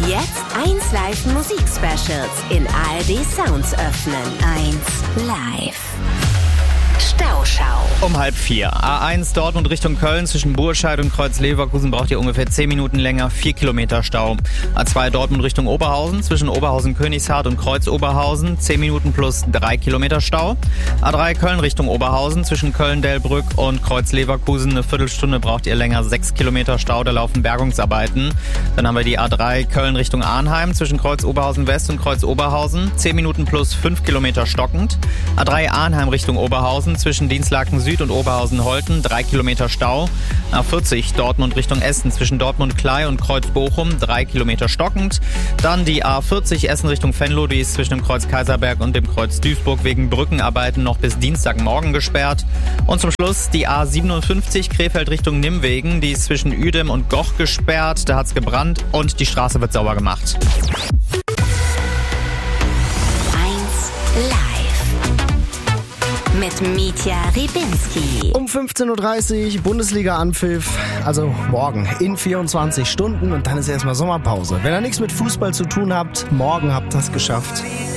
Jetzt 1 Live Musik-Specials in ARD Sounds öffnen. 1 Live. Stauschau. Um 3:30. A1 Dortmund Richtung Köln zwischen Burscheid und Kreuz-Leverkusen braucht ihr ungefähr 10 Minuten länger, 4 Kilometer Stau. A2 Dortmund Richtung Oberhausen zwischen Oberhausen-Königshardt und Kreuz-Oberhausen 10 Minuten plus 3 Kilometer Stau. A3 Köln Richtung Oberhausen zwischen Köln-Delbrück und Kreuz-Leverkusen eine Viertelstunde braucht ihr länger, 6 Kilometer Stau, da laufen Bergungsarbeiten. Dann haben wir die A3 Köln Richtung Arnheim zwischen Kreuz-Oberhausen West und Kreuz-Oberhausen 10 Minuten plus 5 Kilometer stockend. A3 Arnheim Richtung Oberhausen zwischen Dienstlaken Süd und Oberhausen-Holten 3 Kilometer Stau. A40 Dortmund Richtung Essen zwischen Dortmund-Klei und Kreuz-Bochum 3 Kilometer stockend. Dann die A40 Essen Richtung Venlo, die ist zwischen dem Kreuz Kaiserberg und dem Kreuz Duisburg wegen Brückenarbeiten noch bis Dienstagmorgen gesperrt. Und zum Schluss die A57 Krefeld Richtung Nimwegen, die ist zwischen Uedem und Goch gesperrt. Da hat's gebrannt und die Straße wird sauber gemacht. 1 Live. Mit Mitja Ribinski. Um 15.30 Uhr Bundesliga-Anpfiff, also morgen in 24 Stunden und dann ist erstmal Sommerpause. Wenn ihr nichts mit Fußball zu tun habt, morgen habt ihr es geschafft.